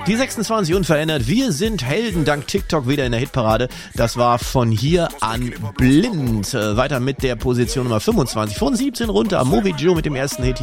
Die 26 unverändert. Wir sind Helden dank TikTok wieder in der Hitparade. Das war von hier an blind. Weiter mit der Position Nummer 25. Von 17 runter. Moby Joe mit dem ersten Hit.